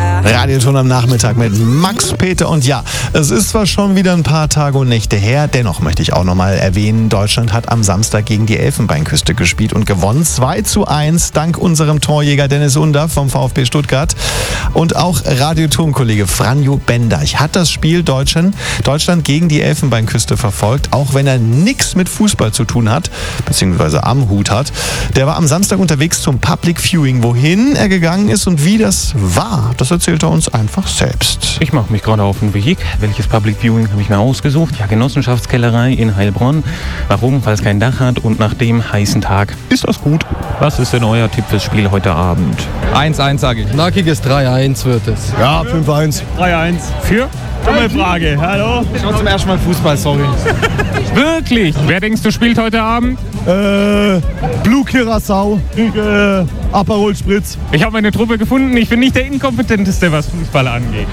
Radioton am Nachmittag mit Max, Peter und ja, es ist zwar schon wieder ein paar Tage und Nächte her, dennoch möchte ich auch nochmal erwähnen, Deutschland hat am Samstag gegen die Elfenbeinküste gespielt und gewonnen. 2:1 dank unserem Torjäger Dennis Under vom VfB Stuttgart und auch Radioton-Kollege Franjo Bendeich hat das Spiel Deutschland gegen die Elfenbeinküste verfolgt, auch wenn er nichts mit Fußball zu tun hat, beziehungsweise am Hut hat. Der war am Samstag unterwegs zum Public Viewing. Wohin er gegangen ist und wie das war, das erzählt er uns einfach selbst. Ich mache mich gerade auf den Weg. Welches Public Viewing habe ich mir ausgesucht? Ja, Genossenschaftskellerei in Heilbronn. Warum? Weil es kein Dach hat und nach dem heißen Tag ist das gut. Was ist denn euer Tipp fürs Spiel heute Abend? 1-1 sage ich. Knackiges 3-1 wird es. Ja, 5-1. 3-1. Für? Dumme Frage. Hallo? Ich war zum ersten Mal Fußball, sorry. Wirklich? Wer denkst du spielt heute Abend? Blue Curacao, Aperol Spritz. Ich habe meine Truppe gefunden. Ich bin nicht der Inkompetenteste, was Fußball angeht.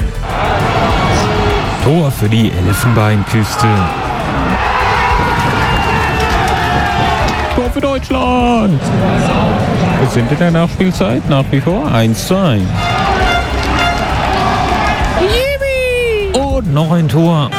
Tor für die Elfenbeinküste. Tor für Deutschland. Wir sind in der Nachspielzeit nach wie vor 1:1. Und noch ein Tor.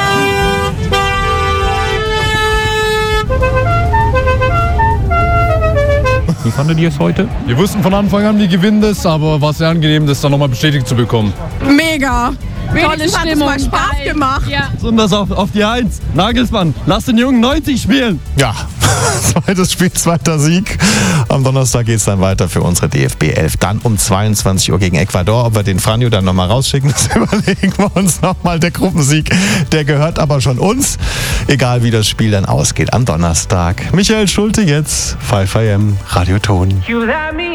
Wie fandet ihr es heute? Wir wussten von Anfang an, wir gewinnen das, aber war sehr angenehm, das dann nochmal bestätigt zu bekommen. Mega! Tolle Stimmung. Hat Spaß gemacht. Ja. Besonders auf die 1. Nagelsmann, lass den Jungen 90 spielen. Ja, zweites Spiel, zweiter Sieg. Am Donnerstag geht es dann weiter für unsere DFB 11. Dann um 22 Uhr gegen Ecuador. Ob wir den Franjo dann nochmal rausschicken, das überlegen wir uns nochmal. Der Gruppensieg, der gehört aber schon uns. Egal wie das Spiel dann ausgeht am Donnerstag. Michael Schulte jetzt, 5am, Radioton.